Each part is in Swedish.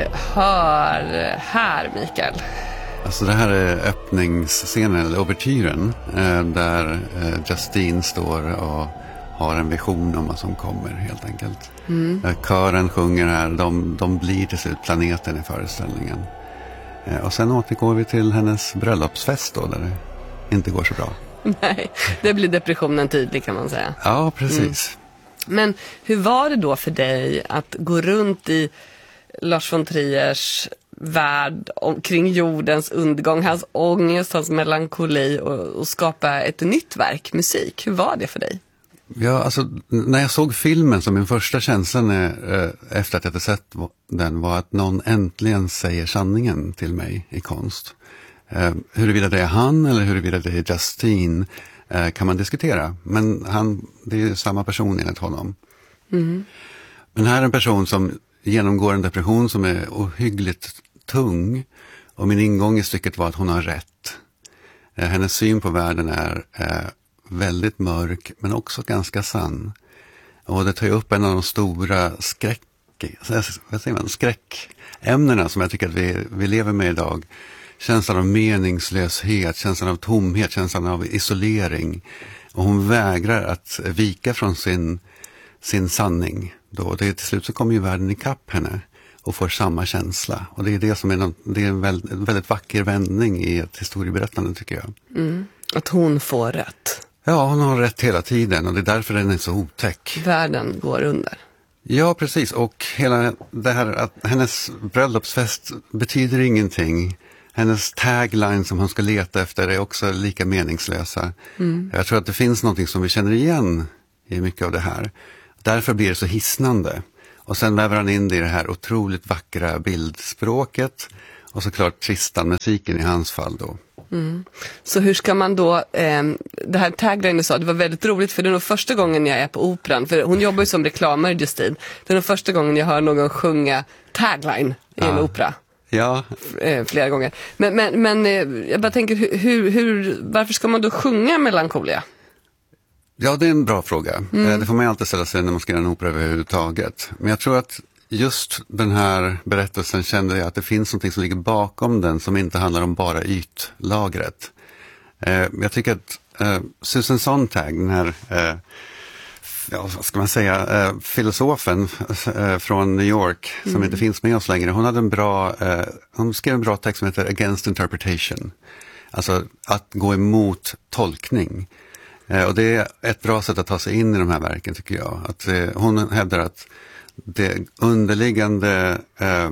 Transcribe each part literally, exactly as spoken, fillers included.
hör här, Mikael? Alltså det här är öppningsscenen, eller ouvertyren, där Justine står och har en vision om vad som kommer, helt enkelt. Mm. Kören sjunger här, de, de blir till slut planeten i föreställningen. Och sen återgår vi till hennes bröllopsfest då, där det inte går så bra. Nej, det blir depressionen tydlig, kan man säga. Ja, precis. Mm. Men hur var det då för dig att gå runt i Lars von Triers värld kring jordens undergång, hans ångest, hans melankoli och, och skapa ett nytt verk, musik? Hur var det för dig? Ja, alltså när jag såg filmen, som min första känsla eh, efter att jag hade sett den, var att någon äntligen säger sanningen till mig i konst. Eh, huruvida det är han eller huruvida det är Justine eh, kan man diskutera. Men han, det är ju samma person enligt honom. Mm. Men här är en person som genomgår en depression som är ohyggligt tung. Och min ingång i stycket var att hon har rätt. Eh, hennes syn på världen är eh, väldigt mörk, men också ganska sann. Och det tar ju upp en av de stora skräck, vad säger man, skräckämnena som jag tycker att vi, vi lever med idag. Känslan av meningslöshet, känslan av tomhet, känslan av isolering. Och hon vägrar att vika från sin, sin sanning. Då. Det, till slut så kommer ju världen ikapp henne och får samma känsla. Och det är det som är, någon, det är en, väldigt, en väldigt vacker vändning i ett historieberättande, tycker jag. Mm. Att hon får rätt. Ja, hon har rätt hela tiden och det är därför den är så otäck. Världen går under. Ja, precis. Och hela det här att hennes bröllopsfest betyder ingenting. Hennes tagline som hon ska leta efter är också lika meningslösa. Mm. Jag tror att det finns någonting som vi känner igen i mycket av det här. Därför blir det så hisnande. Och sen väver han in det i det här otroligt vackra bildspråket. Och såklart Tristan-musiken i hans fall då. Mm. Så hur ska man då, eh, det här tagline du sa, det var väldigt roligt, för det är nog första gången jag är på operan, för hon jobbar ju som reklamare, Justine. Det är nog första gången jag hör någon sjunga tagline i ja. en opera. Ja. Eh, flera gånger. Men, men, men eh, jag bara tänker, hur, hur, varför ska man då sjunga melankolia? Ja, det är en bra fråga. Mm. Eh, det får man alltid ställa sig när man ska göra en opera överhuvudtaget. Men jag tror att just den här berättelsen kände jag att det finns något som ligger bakom den som inte handlar om bara ytlagret. Eh, jag tycker att eh, Susan Sontag, den här, eh, ja, vad ska man säga, eh, filosofen eh, från New York som mm. inte finns med oss längre, hon hade en bra, eh, hon skrev en bra text som heter Against Interpretation. Alltså att gå emot tolkning. Eh, och det är ett bra sätt att ta sig in i de här verken, tycker jag. Att, eh, hon hävdar att det underliggande eh,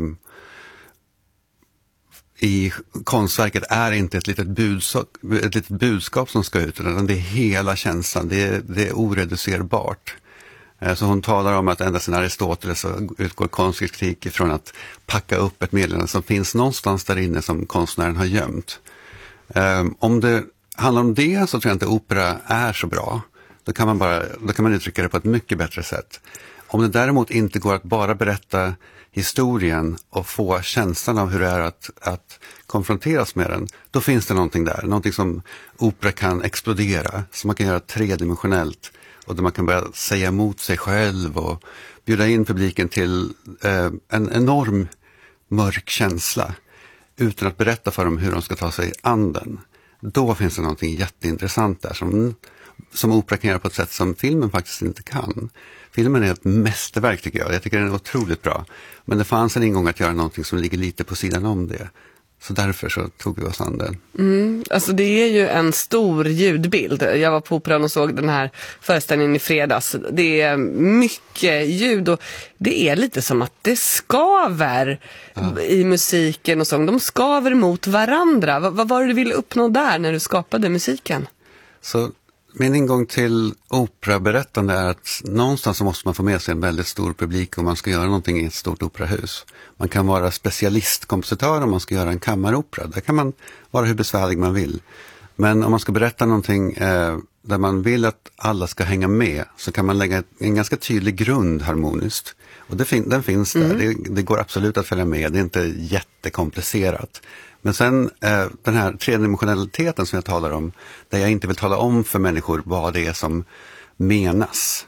i konstverket är inte ett litet, budskap, ett litet budskap som ska ut, utan det är hela känslan, det är, det är oreducerbart. Eh, så hon talar om att ända sedan Aristoteles så utgår konstkritik ifrån att packa upp ett meddelande som finns någonstans där inne som konstnären har gömt. Eh, om det handlar om det, så tror jag inte opera är så bra. Då kan man, bara, då kan man uttrycka det på ett mycket bättre sätt. Om det däremot inte går att bara berätta historien och få känslan av hur det är att, att konfronteras med den, då finns det någonting där. Någonting som opera kan explodera, som man kan göra tredimensionellt och där man kan börja säga emot sig själv och bjuda in publiken till eh, en enorm mörk känsla utan att berätta för dem hur de ska ta sig an den. Då finns det någonting jätteintressant där som, som opera kan göra på ett sätt som filmen faktiskt inte kan. Filmen är ett mästerverk, tycker jag. Jag tycker den är otroligt bra. Men det fanns en ingång att göra någonting som ligger lite på sidan om det. Så därför så tog vi oss an den. Mm, alltså det är ju en stor ljudbild. Jag var på operan och såg den här föreställningen i fredags. Det är mycket ljud och det är lite som att det skaver ja. i musiken och sång. De skaver mot varandra. Vad, vad var det du ville uppnå där när du skapade musiken? Så min ingång till operaberättande är att någonstans så måste man få med sig en väldigt stor publik om man ska göra någonting i ett stort operahus. Man kan vara specialistkompositör om man ska göra en kammaropera. Där kan man vara hur besvärlig man vill. Men om man ska berätta någonting eh, där man vill att alla ska hänga med, så kan man lägga en ganska tydlig grund harmoniskt. Och det fin- den finns där. Mm. Det, det går absolut att följa med. Det är inte jättekomplicerat. Men sen eh, den här tredimensionaliteten som jag talar om, där jag inte vill tala om för människor vad det är som menas.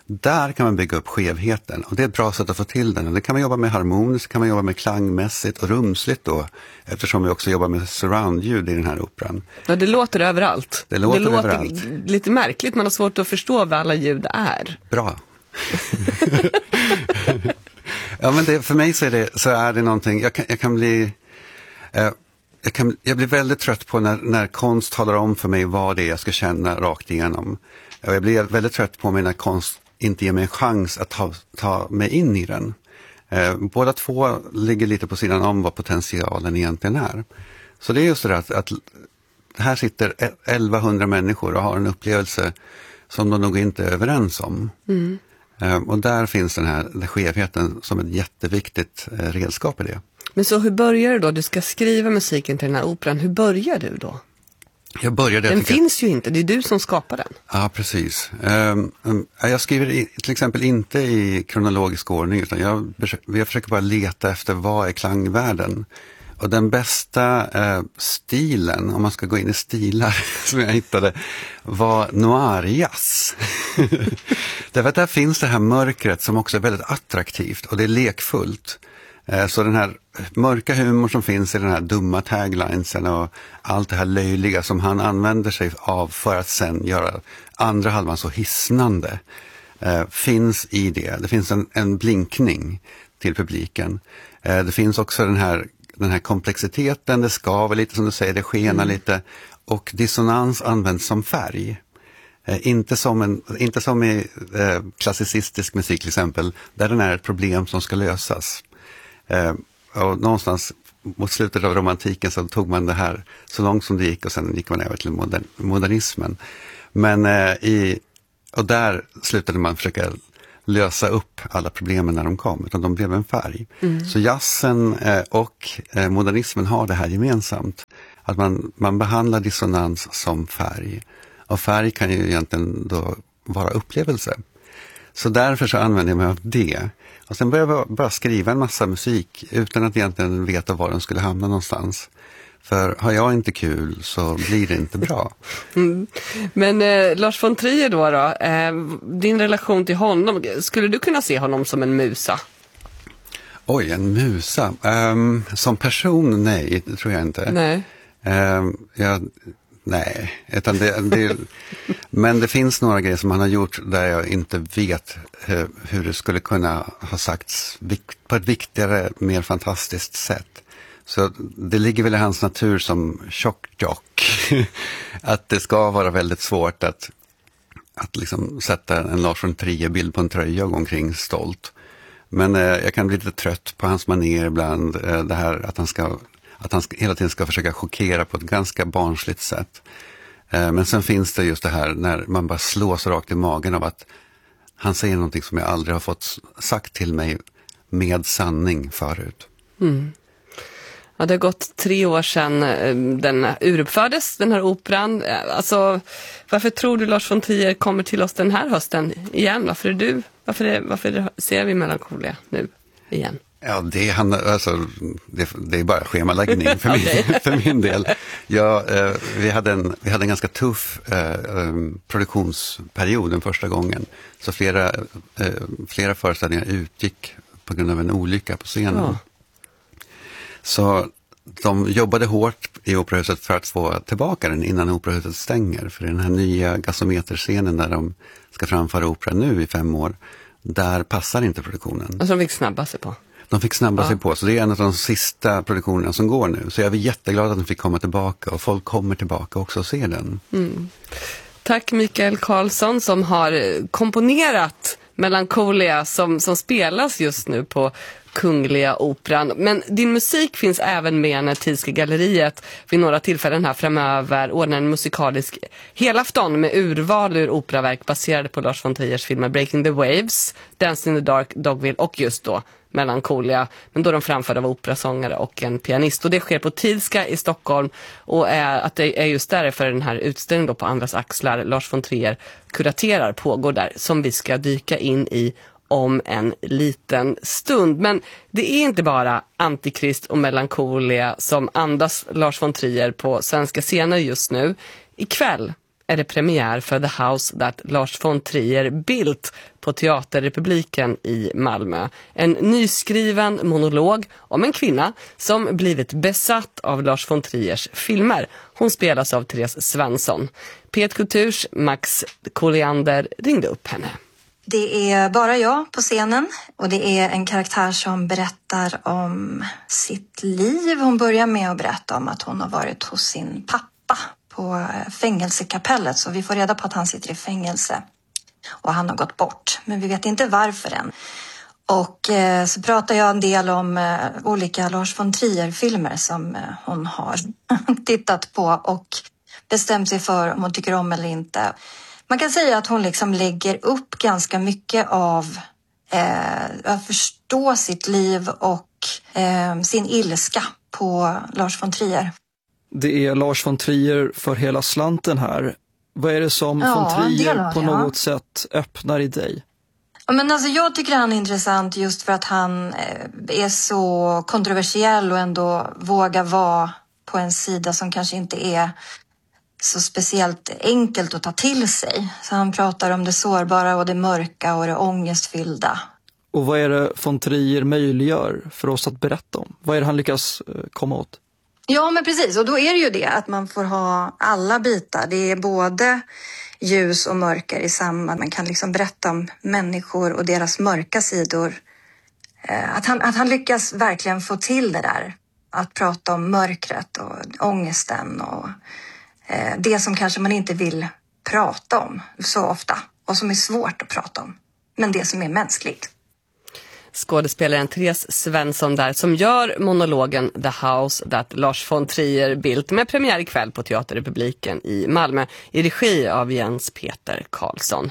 Där kan man bygga upp skevheten och det är ett bra sätt att få till den. Och det kan man jobba med harmoniskt, kan man jobba med klangmässigt och rumsligt då, eftersom vi också jobbar med surroundljud i den här operan. Ja, det låter överallt. Det låter, det låter överallt. Lite märkligt, man har svårt att förstå vad alla ljud är. Bra. Ja, men det, för mig så är det, så är det någonting, jag kan, jag kan bli... Eh, Jag, kan, jag blir väldigt trött på när, när konst talar om för mig vad det är jag ska känna rakt igenom. Och jag blir väldigt trött på mig när konst inte ger mig en chans att ta, ta mig in i den. Eh, båda två ligger lite på sidan om vad potentialen egentligen är. Så det är just det att, att här sitter elvahundra människor och har en upplevelse som de nog inte är överens om. Mm. Eh, och där finns den här den skevheten som ett jätteviktigt eh, redskap i det. Men så hur börjar du då? Du ska skriva musiken till den här operan. Hur börjar du då? Jag började, den jag finns ju inte, det är du som skapar den. Ja, precis. Um, um, jag skriver i, till exempel inte i kronologisk ordning utan jag, jag försöker bara leta efter vad är klangvärlden. Och den bästa uh, stilen, om man ska gå in i stilar som jag hittade, var noir-jazz. Därför att där finns det här mörkret som också är väldigt attraktivt och det är lekfullt. Så den här mörka humor som finns i den här dumma taglinesen och allt det här löjliga som han använder sig av för att sen göra andra halvan så hisnande eh, finns i det. Det finns en, en blinkning till publiken. Eh, det finns också den här, den här komplexiteten, det skaver lite som du säger, det skenar mm. lite och dissonans används som färg. Eh, inte, som en, inte som i eh, klassicistisk musik till exempel, där den är ett problem som ska lösas. Eh, och någonstans mot slutet av romantiken så tog man det här så långt som det gick och sen gick man över till modern, modernismen. Men eh, i, och där slutade man försöka lösa upp alla problemen när de kom, utan de blev en färg. Mm. Så jazzen eh, och eh, modernismen har det här gemensamt. Att man, man behandlar dissonans som färg. Och färg kan ju egentligen då vara upplevelse. Så därför så använder jag mig av det. Och sen började jag bara skriva en massa musik utan att egentligen veta var den skulle hamna någonstans. För har jag inte kul så blir det inte bra. Mm. Men eh, Lars von Trier då, då eh, din relation till honom, skulle du kunna se honom som en musa? Oj, en musa. Um, som person, nej, det tror jag inte. Nej. Um, jag... Nej, utan det, det, men det finns några grejer som han har gjort där jag inte vet hur, hur det skulle kunna ha sagts på ett viktigare, mer fantastiskt sätt. Så det ligger väl i hans natur som tjock-tjock att det ska vara väldigt svårt att, att liksom sätta en Lars von Trier-bild på en tröja och gå omkring stolt. Men eh, jag kan bli lite trött på hans manér ibland, eh, det här att han ska... Att han hela tiden ska försöka chockera på ett ganska barnsligt sätt. Eh, men sen finns det just det här när man bara slås rakt i magen av att han säger någonting som jag aldrig har fått sagt till mig med sanning förut. Mm. Ja, det har gått tre år sedan den uruppfördes, den här operan. Alltså, varför tror du Lars von Trier kommer till oss den här hösten igen? Varför är du, varför, är, varför ser vi Melancholia nu igen? Ja, det, han, alltså, det, det är bara schemaläggning för, min, för min del. Ja, eh, vi, hade en, vi hade en ganska tuff eh, produktionsperiod den första gången. Så flera, eh, flera föreställningar utgick på grund av en olycka på scenen. Ja. Så de jobbade hårt i Operahuset för att få tillbaka den innan Operahuset stänger. För den här nya gasometerscenen där de ska framföra opera nu i fem år, där passar inte produktionen. Alltså de fick snabba sig på. De fick snabba ja. sig på, så det är en av de sista produktionerna som går nu. Så jag är jätteglad att de fick komma tillbaka och folk kommer tillbaka också och ser den. Mm. Tack Mikael Karlsson som har komponerat Melancholia som, som spelas just nu på Kungliga Operan. Men din musik finns även med när Thielske galleriet vid några tillfällen här framöver ordnar en musikalisk helafton med urval ur operaverk baserade på Lars von Triers filmer Breaking the Waves, Dance in the Dark, Dogville och just då Melancholia, men då de framförda av operasångare och en pianist. Och det sker på Thielska i Stockholm och är, att det är just därför den här utställningen då på Andras axlar Lars von Trier kuraterar pågår där som vi ska dyka in i om en liten stund. Men det är inte bara Antikrist och Melancholia som andas Lars von Trier på svenska scener just nu. Ikväll är det premiär för The House That Lars von Trier Built på Teaterrepubliken i Malmö. En nyskriven monolog om en kvinna som blivit besatt av Lars von Triers filmer. Hon spelas av Therese Svensson. P ett Kulturs Max Colliander ringde upp henne. Det är bara jag på scenen och det är en karaktär som berättar om sitt liv. Hon börjar med att berätta om att hon har varit hos sin pappa på fängelsekapellet, så vi får reda på att han sitter i fängelse och han har gått bort, men vi vet inte varför än. Och eh, så pratar jag en del om eh, olika Lars von Trier-filmer som eh, hon har tittat på och bestämt sig för om hon tycker om eller inte. Man kan säga att hon liksom lägger upp ganska mycket av eh, att förstå sitt liv och eh, sin ilska på Lars von Trier. Det är Lars von Trier för hela slanten här. Vad är det som ja, von Trier det, på ja. något sätt öppnar i dig? Ja, men alltså, jag tycker han är intressant just för att han eh, är så kontroversiell och ändå vågar vara på en sida som kanske inte är så speciellt enkelt att ta till sig. Så han pratar om det sårbara och det mörka och det ångestfyllda. Och vad är det von Trier möjliggör för oss att berätta om? Vad är det han lyckas komma åt? Ja, men precis. Och då är det ju det att man får ha alla bitar. Det är både ljus och mörker i samma. Man kan liksom berätta om människor och deras mörka sidor. Att han, att han lyckas verkligen få till det där. Att prata om mörkret och ångesten och det som kanske man inte vill prata om så ofta. Och som är svårt att prata om. Men det som är mänskligt. Skådespelaren Therese Svensson där som gör monologen The House That Lars von Trier Built med premiär ikväll på Teaterrepubliken i Malmö i regi av Jens Peter Karlsson.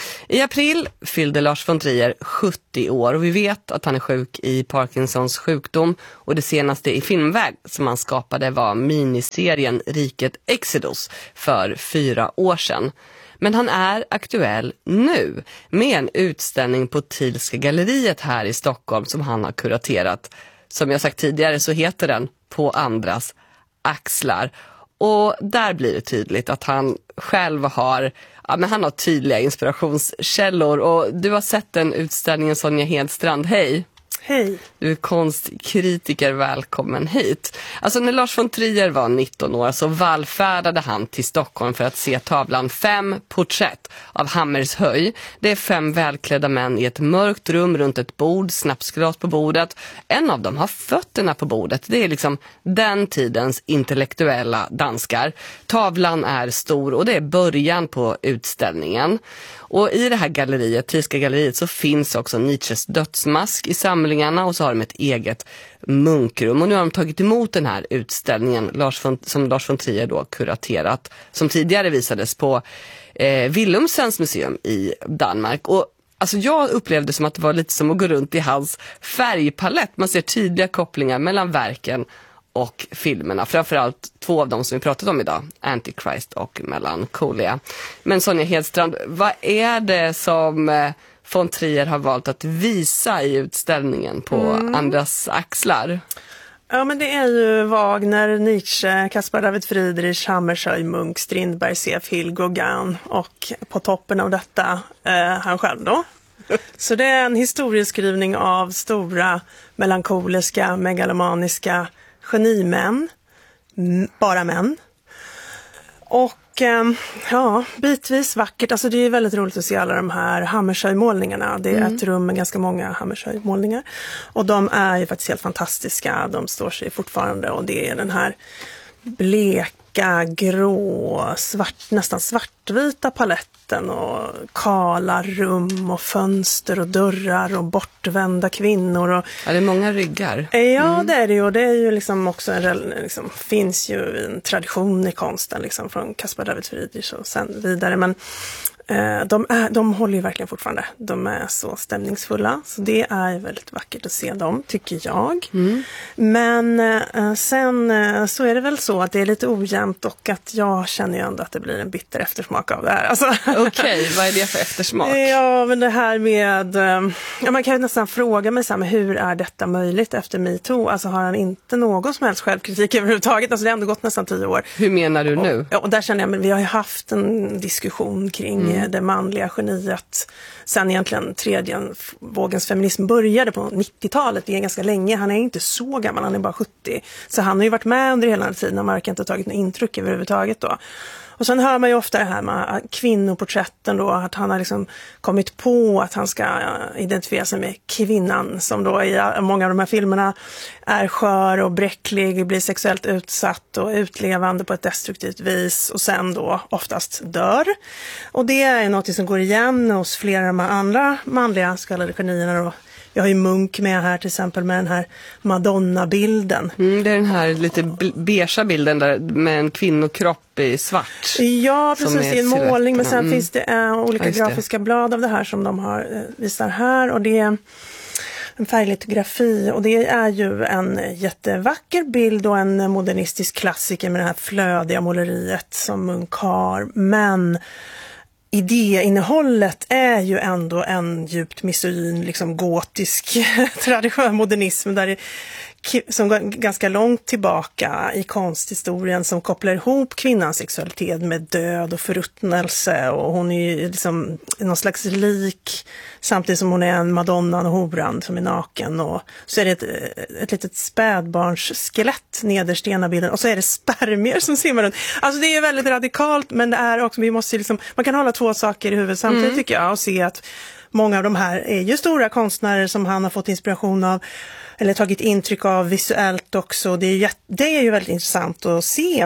I april fyllde Lars von Trier sjuttio år och vi vet att han är sjuk i Parkinsons sjukdom och det senaste i filmväg som han skapade var miniserien Riket Exodus för fyra år sedan. Men han är aktuell nu med en utställning på Thielska galleriet här i Stockholm som han har kuraterat. Som jag sagt tidigare så heter den På andras axlar. Och där blir det tydligt att han själv har, ja, men han har tydliga inspirationskällor. Och du har sett den utställningen, Sonja Hedstrand. Hej! Hej! Du är konstkritiker, välkommen hit. Alltså när Lars von Trier var nitton år så vallfärdade han till Stockholm för att se tavlan Fem porträtt av Hammershöj. Det är fem välklädda män i ett mörkt rum runt ett bord, snapsglas på bordet. En av dem har fötterna på bordet. Det är liksom den tidens intellektuella danskar. Tavlan är stor och det är början på utställningen. Och i det här galleriet, Thielska galleriet, så finns också Nietzsches dödsmask i samlingarna och så har de ett eget munkrum. Och nu har de tagit emot den här utställningen Lars von, som Lars von Trier då kuraterat, som tidigare visades på eh, Willumsens museum i Danmark. Och alltså jag upplevde som att det var lite som att gå runt i hans färgpalett. Man ser tydliga kopplingar mellan verken och filmerna, framförallt två av dem som vi pratat om idag, Antichrist och Melancholia. Men Sonja Hedstrand, vad är det som von Trier har valt att visa i utställningen på mm. andras axlar? Ja, men det är ju Wagner, Nietzsche, Caspar David Friedrich, Hammershöi, Munk, Strindberg, C F Hill, Gauguin och på toppen av detta eh, han själv då. Så det är en historieskrivning av stora melankoliska, megalomaniska genimän, bara män. Och ja, bitvis vackert. Alltså det är väldigt roligt att se alla de här Hammershöi-målningarna. Det är mm. ett rum med ganska många Hammershöi-målningar. Och de är ju faktiskt helt fantastiska. De står sig fortfarande och det är den här bleka, grå, svart, nästan svartvita paletten och kala rum och fönster och dörrar och bortvända kvinnor. Och, ja, det är många ryggar. Ja, mm. det är det ju. Och det är ju liksom också en, liksom, finns ju en tradition i konsten liksom, från Caspar David Friedrich och sen vidare. Men De, är, de håller ju verkligen fortfarande. De är så stämningsfulla. Så det är väldigt vackert att se dem, tycker jag. Mm. Men eh, sen eh, så är det väl så att det är lite ojämnt och att jag känner ju ändå att det blir en bitter eftersmak av det här. Alltså, okej, okay, vad är det för eftersmak? Ja, men det här med... Eh, ja, man kan ju nästan fråga mig så här, men hur är detta möjligt efter MeToo? Alltså har han inte någon som helst självkritik överhuvudtaget? Alltså det har ändå gått nästan tio år. Hur menar du nu? Och, ja, och där känner jag, men vi har ju haft en diskussion kring mm. det manliga geniet sen egentligen tredje vågens feminism började på nittiotalet. Det är ganska länge. Han är inte så gammal, han är bara sjuttio. Så han har ju varit med under hela den tiden när Mark inte har tagit något intryck överhuvudtaget då. Och sen hör man ju ofta det här med kvinnoporträtten då, att han har liksom kommit på att han ska identifiera sig med kvinnan som då i många av de här filmerna är skör och bräcklig, blir sexuellt utsatt och utlevande på ett destruktivt vis och sen då oftast dör. Och det är något som går igen hos flera av de här andra manliga så kallade genierna då. Jag har ju Munk med här till exempel med den här Madonna-bilden. Mm, det är den här lite beigea bilden där med en kvinnokropp i svart. Ja, precis. Det är en målning. Men sen mm. finns det äh, olika ja, grafiska det. blad av det här som de har äh, visar här. Och det är en färglitografi. Och det är ju en jättevacker bild och en modernistisk klassiker med det här flödiga måleriet som Munk har. Men... idéinnehållet är ju ändå en djupt misogyn, liksom gotisk traditionell modernism där det, som går ganska långt tillbaka i konsthistorien som kopplar ihop kvinnans sexualitet med död och förruttnelse och hon är ju liksom någon slags lik samtidigt som hon är en madonnan och horan som är naken och så är det ett, ett litet spädbarns skelett nederst i ena bilden och så är det spermier som simmar runt. Alltså det är väldigt radikalt men det är också, vi måste liksom, man kan hålla två saker i huvudet samtidigt mm. tycker jag och se att många av de här är ju stora konstnärer som han har fått inspiration av eller tagit intryck av visuellt också. Det är ju, det är ju väldigt intressant att se.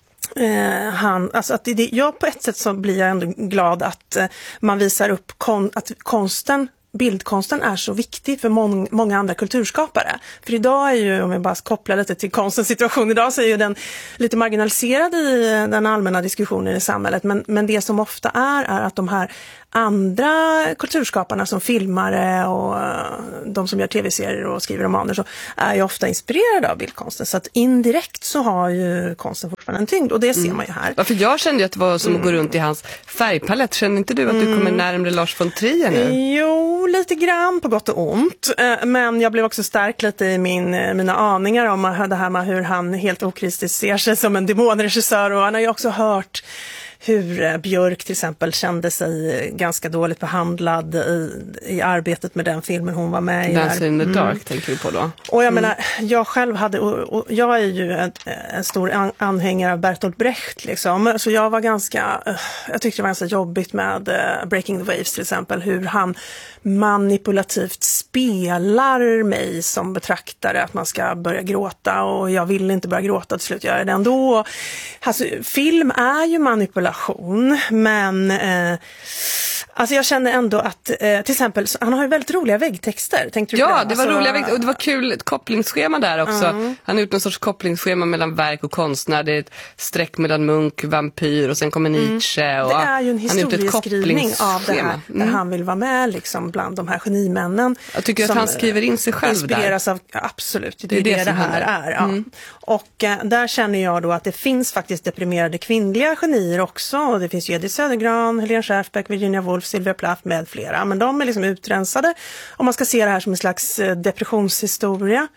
Eh, han, alltså att det, det, jag på ett sätt så blir jag ändå glad att eh, man visar upp kon, att konsten, bildkonsten är så viktig för mång, många andra kulturskapare. För idag är ju, om jag bara kopplar lite till konstens situation idag, så är ju den lite marginaliserad i den allmänna diskussionen i samhället. Men, men det som ofta är, är att de här andra kulturskaparna som filmare och de som gör tv-serier och skriver romaner så är ju ofta inspirerade av bildkonsten. Så att indirekt så har ju konsten fortfarande en tyngd och det ser man ju här. Ja, för jag kände ju att det var som att gå runt i hans färgpalett. Känner inte du att du kommer närmare Lars von Trier nu? Jo, lite grann på gott och ont. Men jag blev också stark lite i min, mina aningar om det här med hur han helt okritiskt ser sig som en demonregissör och han har ju också hört hur Björk till exempel kände sig ganska dåligt behandlad i, i arbetet med den filmen hon var med i. Dance in the Dark mm. tänker du på då? Och jag mm. menar, jag själv hade, och, och jag är ju en, en stor an, anhängare av Bertolt Brecht liksom, så jag var ganska, jag tyckte det var ganska jobbigt med uh, Breaking the Waves till exempel, hur han manipulativt spelar mig som betraktare att man ska börja gråta och jag vill inte börja gråta till slut, gör jag det ändå. Alltså, film är ju manipulation men eh, alltså jag känner ändå att eh, till exempel, han har ju väldigt roliga väggtexter. Tänkte du ja, på det, det? det var alltså, roliga väggtexter och det var kul ett kopplingsschema där också. Mm. Han har gjort en sorts kopplingsschema mellan verk och konstnär. Det är ett streck mellan Munk, vampyr och sen kommer Nietzsche. Mm. Och det är ju en historieskrivning av det här mm. där han vill vara med liksom bland de här genimännen. Jag tycker att han skriver in sig själv inspireras där. Av, ja, absolut, det är det det, det här händer. är. Ja. Mm. Och eh, där känner jag då att det finns faktiskt deprimerade kvinnliga genier också. Och det finns ju Edith Södergran, Helene Scherfbeck, Virginia Woolf, Sylvia Plath med flera. Men de är liksom utrensade om man ska se det här som en slags eh, depressionshistoria.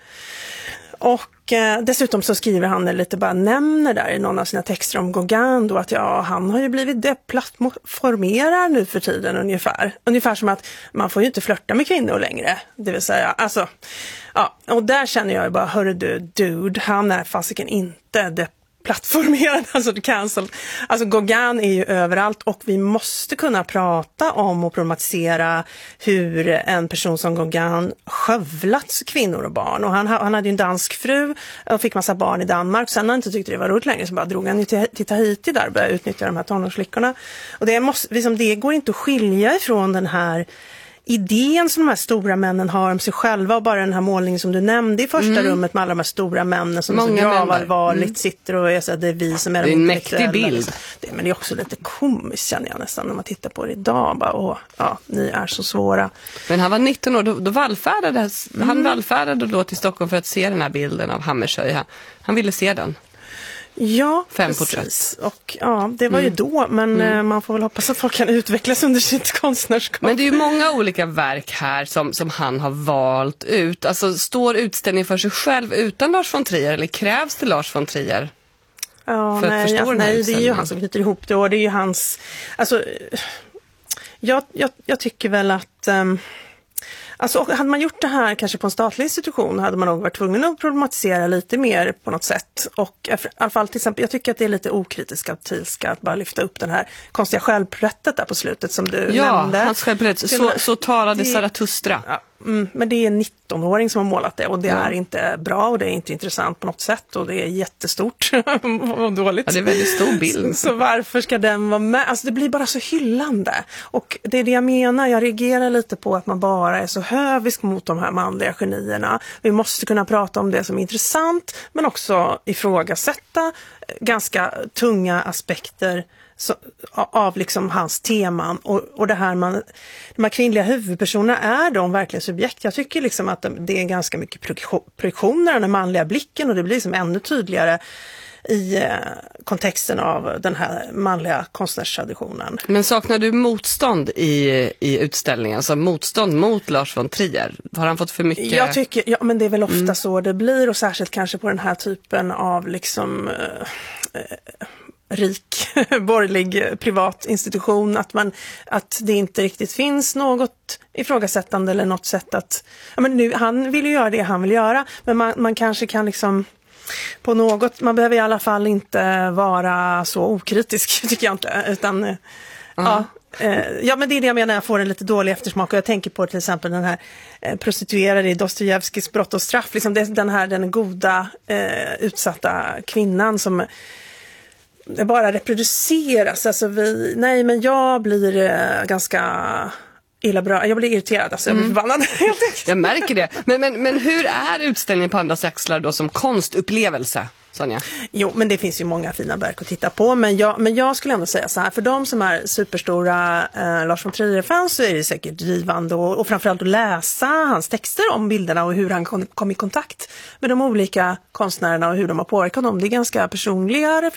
Och eh, dessutom så skriver han lite, bara nämner där i någon av sina texter om Gauguin då att ja, han har ju blivit deplattformerad nu för tiden ungefär. Ungefär som att man får ju inte flirta med kvinnor längre. Det vill säga, alltså, ja, och där känner jag ju bara, hörru du, dude, han är fasiken inte deplattformerad. plattformerad, alltså cancel. Alltså Gauguin är ju överallt och vi måste kunna prata om och problematisera hur en person som Gauguin skövlat kvinnor och barn. Och han, han hade ju en dansk fru och fick massa barn i Danmark. Sen när han inte tyckte det var roligt längre så bara drog han till, till Tahiti där och började utnyttja de här tonårsflickorna. Och det, måste, liksom, det går inte att skilja ifrån den här idén som de här stora männen har om sig själva, och bara den här målningen som du nämnde i första mm. rummet med alla de här stora männen som Många så gravallvarligt mm. sitter och är så att det är vi som är det är en mäktig bild. Det, men det är också lite komiskt, känner jag nästan, när man tittar på det idag. Bara, åh, ja, ni är så svåra. Men han var nitton år, då, då vallfärdade mm. han vallfärdade då till Stockholm för att se den här bilden av Hammershøi. Han, han ville se den. Ja, Fem precis. porträtt. Och ja, det var mm. ju då, men mm. man får väl hoppas att folk kan utvecklas under sitt konstnärskap. Men det är ju många olika verk här som, som han har valt ut. Alltså, står utställningen för sig själv utan Lars von Trier, eller krävs det Lars von Trier? Ja, för nej, ja, nej det är ju han som knyter ihop det, och det är ju hans, alltså, jag, jag, jag tycker väl att um, alltså, hade man gjort det här kanske på en statlig institution, hade man nog varit tvungen att problematisera lite mer på något sätt. Och i alla fall till exempel, jag tycker att det är lite okritiskt av Thielska att bara lyfta upp den här konstiga självporträttet där på slutet som du ja, nämnde. Ja, hans självporträtt. Så, så talade det, Zarathustra. Ja, mm, men det är en nittonåring som har målat det, och det ja. är inte bra, och det är inte intressant på något sätt, och det är jättestort och dåligt. Ja, det är väldigt stor bild. Så, så varför ska den vara med? Alltså det blir bara så hyllande. Och det är det jag menar, jag reagerar lite på att man bara är så hövisk mot de här manliga genierna. Vi måste kunna prata om det som är intressant, men också ifrågasätta ganska tunga aspekter så, av liksom hans teman, och, och det här man, de här kvinnliga huvudpersonerna, är de verkligen subjekt? Jag tycker liksom att det är ganska mycket projektioner, den manliga blicken, och det blir liksom ännu tydligare i eh, kontexten av den här manliga konstnärstraditionen. Men saknar du motstånd i, i utställningen? Alltså motstånd mot Lars von Trier? Har han fått för mycket? Jag tycker, ja, men det är väl ofta mm. så det blir, och särskilt kanske på den här typen av liksom eh, eh, rik, borgerlig, privat institution, att, man, att det inte riktigt finns något ifrågasättande eller något sätt att, ja, men nu, han vill ju göra det han vill göra, men man, man kanske kan liksom på något, man behöver i alla fall inte vara så okritisk, tycker jag inte, utan uh-huh. ja, eh, ja, men det är det jag menar, jag får en lite dålig eftersmak, och jag tänker på till exempel den här eh, prostituerade i Dostojevskijs Brott och straff, liksom det, den här den goda eh, utsatta kvinnan som det bara reproduceras, alltså vi, nej men jag blir eh, ganska illa bra, jag blir irriterad, alltså jag blir mm. förbannad. Jag märker det, men, men, men hur är utställningen på Andras axlar då som konstupplevelse, Sonja? Jo, men det finns ju många fina verk att titta på, men jag, men jag skulle ändå säga så här, för de som är superstora eh, Lars von Trier-fans, så är det säkert drivande, och, och framförallt att läsa hans texter om bilderna och hur han kom, kom i kontakt med de olika konstnärerna och hur de har påverkat dem. Det är ganska personliga reflektioner